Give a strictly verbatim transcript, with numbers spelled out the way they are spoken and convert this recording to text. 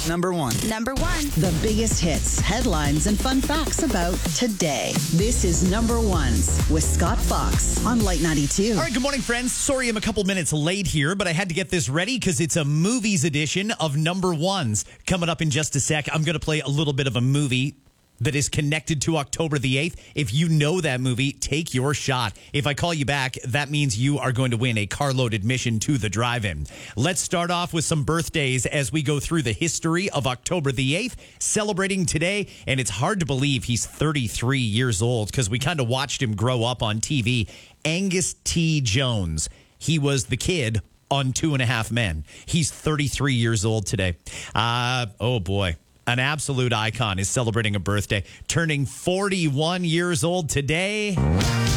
Number one. Number one. The biggest hits, headlines, and fun facts about today. This is Number Ones with Scott Fox on Light ninety-two. All right, good morning, friends. Sorry I'm a couple minutes late here, but I had to get this ready because it's a movies edition of Number Ones. Coming up in just a sec, I'm going to play a little bit of a movie that is connected to October the eighth. If you know that movie, take your shot. If I call you back, that means you are going to win a carload admission to the drive-in. Let's start off with some birthdays as we go through the history of October the eighth, celebrating today. And it's hard to believe he's thirty-three years old because we kind of watched him grow up on T V. Angus T. Jones. He was the kid on Two and a Half Men. He's thirty-three years old today. Uh, oh, boy. An absolute icon is celebrating a birthday, turning forty-one years old today.